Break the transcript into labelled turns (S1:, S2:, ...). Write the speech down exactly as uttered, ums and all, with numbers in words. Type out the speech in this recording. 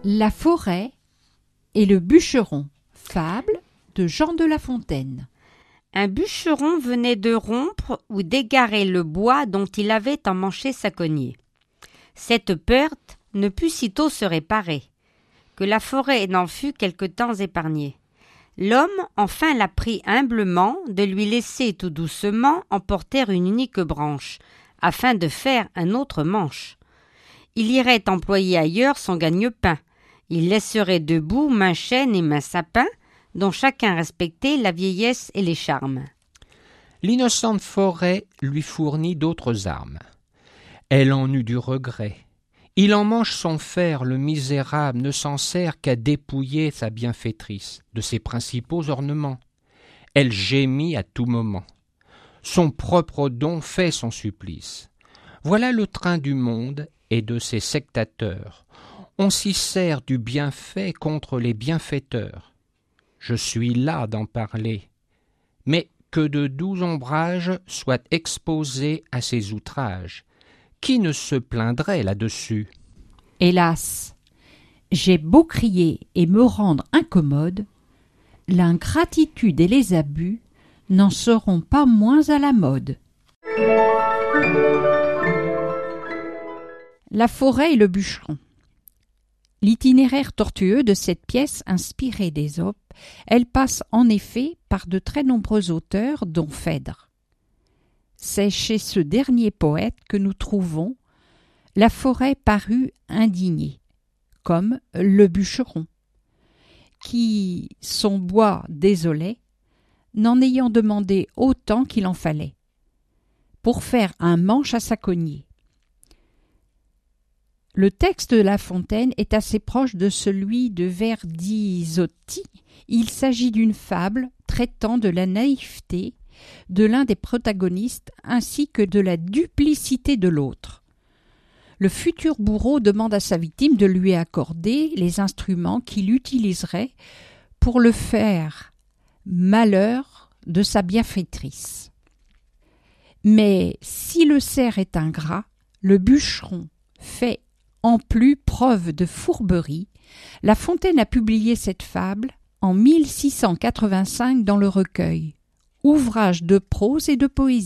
S1: La forêt et le bûcheron. Fable de Jean de La Fontaine.
S2: Un bûcheron venait de rompre ou d'égarer le bois dont il avait emmanché sa cognée. Cette perte ne put sitôt se réparer, que la forêt n'en fut quelque temps épargnée. L'homme enfin la prit humblement de lui laisser tout doucement emporter une unique branche, afin de faire un autre manche. Il irait employer ailleurs son gagne-pain. Il laisserait debout main chêne et main sapin, dont chacun respectait la vieillesse et les charmes.
S3: L'innocente forêt lui fournit d'autres armes. Elle en eut du regret. Il en mange son fer, le misérable ne s'en sert qu'à dépouiller sa bienfaitrice de ses principaux ornements. Elle gémit à tout moment. Son propre don fait son supplice. Voilà le train du monde et de ses sectateurs. On s'y sert du bienfait contre les bienfaiteurs. Je suis las d'en parler, mais que de doux ombrages soient exposés à ces outrages. Qui ne se plaindrait là-dessus?
S1: Hélas, j'ai beau crier et me rendre incommode, l'ingratitude et les abus n'en seront pas moins à la mode. La forêt et le bûcheron. L'itinéraire tortueux de cette pièce inspirée d'Ésope, elle passe en effet par de très nombreux auteurs, dont Phèdre. C'est chez ce dernier poète que nous trouvons la forêt parue indignée, comme le bûcheron, qui son bois désolait, n'en ayant demandé autant qu'il en fallait, pour faire un manche à sa cognée. Le texte de La Fontaine est assez proche de celui de Verdizzotti. Il s'agit d'une fable traitant de la naïveté de l'un des protagonistes ainsi que de la duplicité de l'autre. Le futur bourreau demande à sa victime de lui accorder les instruments qu'il utiliserait pour le faire malheur de sa bienfaitrice. Mais si le cerf est ingrat, le bûcheron fait en plus preuve de fourberie. La Fontaine a publié cette fable en mille six cent quatre-vingt-cinq dans le recueil « Ouvrage de prose et de poésie ».